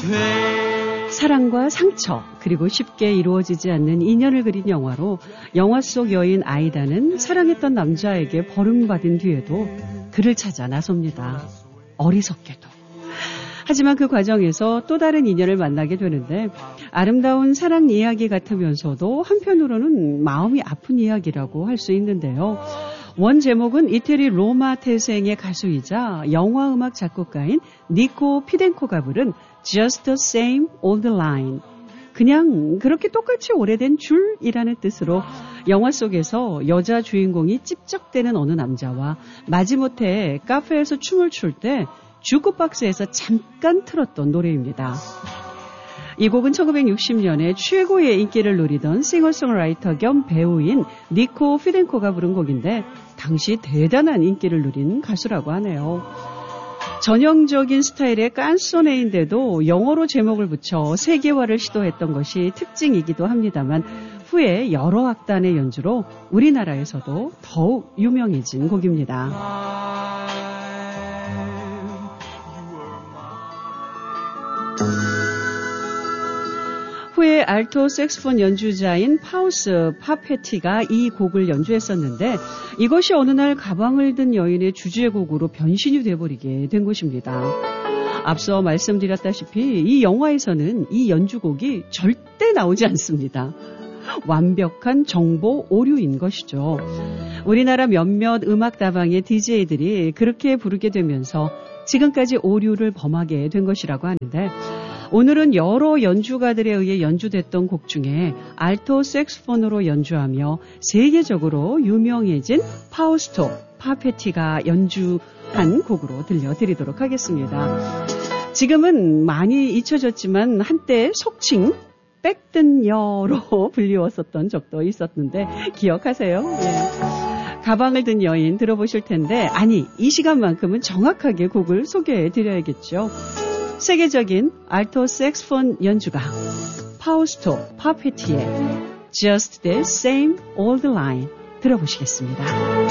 사랑과 상처, 그리고 쉽게 이루어지지 않는 인연을 그린 영화로 영화 속 여인 아이다는 사랑했던 남자에게 버림받은 뒤에도 그를 찾아 나섭니다. 어리석게도. 하지만 그 과정에서 또 다른 인연을 만나게 되는데 아름다운 사랑 이야기 같으면서도 한편으로는 마음이 아픈 이야기라고 할 수 있는데요. 원 제목은 이태리 로마 태생의 가수이자 영화음악 작곡가인 니코 피덴코가 부른 Just the Same Old Line. 그냥 그렇게 똑같이 오래된 줄이라는 뜻으로 영화 속에서 여자 주인공이 찝쩍대는 어느 남자와 마지못해 카페에서 춤을 출 때 주크박스에서 잠깐 틀었던 노래입니다. 이 곡은 1960년에 최고의 인기를 누리던 싱어송라이터 겸 배우인 니코 피덴코가 부른 곡인데 당시 대단한 인기를 누린 가수라고 하네요. 전형적인 스타일의 깐소네인데도 영어로 제목을 붙여 세계화를 시도했던 것이 특징이기도 합니다만 후에 여러 악단의 연주로 우리나라에서도 더욱 유명해진 곡입니다. 후에 알토 색스폰 연주자인 파우스 파페티가 이 곡을 연주했었는데 이것이 어느 날 가방을 든 여인의 주제곡으로 변신이 돼버리게 된 것입니다. 앞서 말씀드렸다시피 이 영화에서는 이 연주곡이 절대 나오지 않습니다. 완벽한 정보 오류인 것이죠. 우리나라 몇몇 음악다방의 DJ들이 그렇게 부르게 되면서 지금까지 오류를 범하게 된 것이라고 하는데 오늘은 여러 연주가들에 의해 연주됐던 곡 중에 알토 색스폰으로 연주하며 세계적으로 유명해진 파우스토 파페티가 연주한 곡으로 들려드리도록 하겠습니다. 지금은 많이 잊혀졌지만 한때 속칭 백든여로 불리웠었던 적도 있었는데 기억하세요? 네. 가방을 든 여인 들어보실 텐데 아니 이 시간만큼은 정확하게 곡을 소개해드려야겠죠. 세계적인 알토 색스폰 연주가 파우스토 파페티의 Just the Same Old Line 들어보시겠습니다.